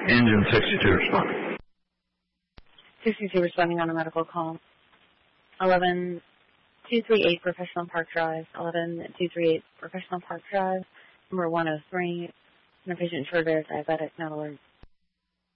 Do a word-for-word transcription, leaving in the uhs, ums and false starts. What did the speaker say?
Engine sixty-two responding. sixty-two responding on a medical call. eleven two three eight Professional Park Drive. eleven two three eight Professional Park Drive. Number one oh three. An patient short air diabetic, not alert.